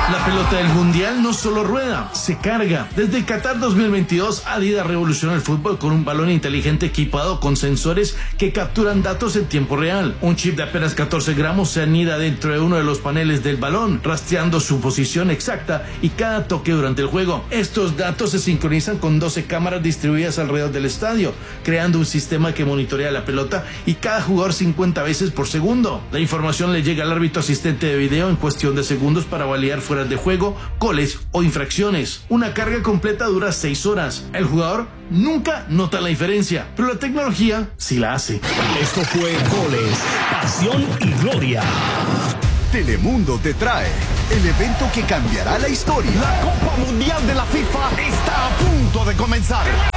La pelota del Mundial no solo rueda, se carga. Desde el Qatar 2022, Adidas revoluciona el fútbol con un balón inteligente equipado con sensores que capturan datos en tiempo real. Un chip de apenas 14 gramos se anida dentro de uno de los paneles del balón, rastreando su posición exacta y cada toque durante el juego. Estos datos se sincronizan con 12 cámaras distribuidas alrededor del estadio, creando un sistema que monitorea la pelota y cada jugador 50 veces por segundo. La información le llega al árbitro asistente de video en cuestión de segundos para validar fuera de juego, goles o infracciones. Una carga completa dura 6 horas. El jugador nunca nota la diferencia, pero la tecnología sí la hace. Esto fue Goles, Pasión y Gloria. Telemundo te trae el evento que cambiará la historia. La Copa Mundial de la FIFA está a punto de comenzar.